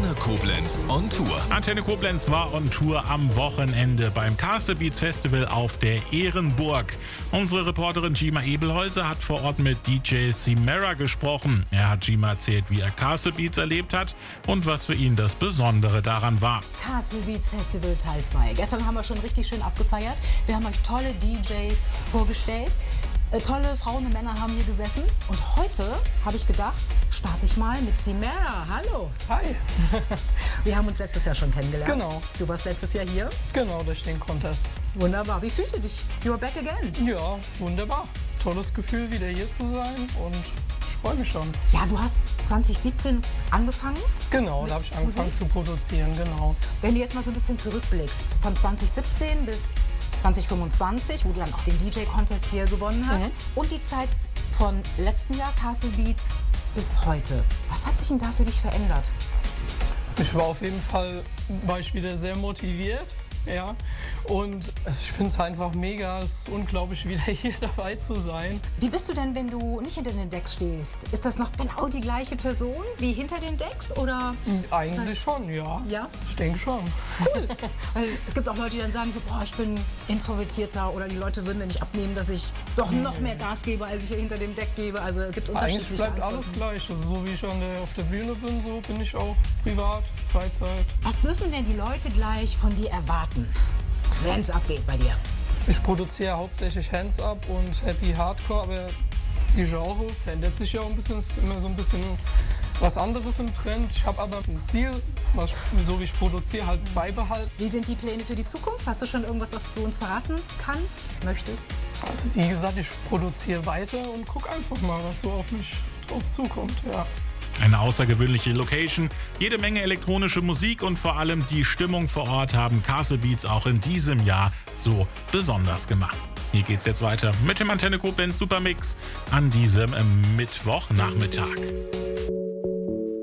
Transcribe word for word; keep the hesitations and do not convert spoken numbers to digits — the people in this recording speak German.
Antenne Koblenz on Tour. Antenne Koblenz war on Tour am Wochenende beim Castle Beats Festival auf der Ehrenburg. Unsere Reporterin Gima Ebelhäuser hat vor Ort mit D J Simera gesprochen. Er hat Gima erzählt, wie er Castle Beats erlebt hat und was für ihn das Besondere daran war. Castle Beats Festival Teil zwei. Gestern haben wir schon richtig schön abgefeiert. Wir haben euch tolle D Js vorgestellt. Äh, tolle Frauen und Männer haben hier gesessen. Und heute habe ich gedacht, starte ich mal mit Simera. Hallo. Hi. Wir haben uns letztes Jahr schon kennengelernt. Genau. Du warst letztes Jahr hier. Genau, durch den Contest. Wunderbar. Wie fühlst du dich? You're back again. Ja, ist wunderbar. Tolles Gefühl, wieder hier zu sein und ich freue mich schon. Ja, du hast zwanzig siebzehn angefangen. Genau, da habe ich angefangen Musik? zu produzieren, genau. Wenn du jetzt mal so ein bisschen zurückblickst, von zwanzig siebzehn bis zwanzig fünfundzwanzig, wo du dann auch den D J-Contest hier gewonnen hast, Mhm. und die Zeit von letzten Jahr, Castle Beats, bis heute. Was hat sich denn da für dich verändert? Ich war auf jeden Fall, war ich wieder sehr motiviert. Ja, und ich finde es einfach mega, es ist unglaublich, wieder hier dabei zu sein. Wie bist du denn, wenn du nicht hinter den Decks stehst? Ist das noch genau die gleiche Person wie hinter den Decks, oder? Eigentlich schon, ja. Ja? Ich denke schon. Cool. Weil es gibt auch Leute, die dann sagen so, boah, ich bin introvertierter, oder die Leute würden mir nicht abnehmen, dass ich doch noch mehr Gas gebe, als ich hier hinter dem Deck gebe. Also es gibt unterschiedliche Eigentlich bleibt alles Antworten. gleich. Also so wie ich an der, auf der Bühne bin, so bin ich auch privat, Freizeit. Was dürfen denn die Leute gleich von dir erwarten, wenn es abgeht bei dir? Ich produziere hauptsächlich Hands-Up und Happy Hardcore, aber die Genre verändert sich ja auch ein bisschen, ist immer so ein bisschen was anderes im Trend. Ich habe aber einen Stil, was ich, so wie ich produziere, halt beibehalten. Wie sind die Pläne für die Zukunft? Hast du schon irgendwas, was du uns verraten kannst, möchtest? Also wie gesagt, ich produziere weiter und gucke einfach mal, was so auf mich drauf zukommt. Ja. Eine außergewöhnliche Location, jede Menge elektronische Musik und vor allem die Stimmung vor Ort haben Castle Beats auch in diesem Jahr so besonders gemacht. Hier geht's jetzt weiter mit dem Antenne Koblenz Supermix an diesem Mittwochnachmittag.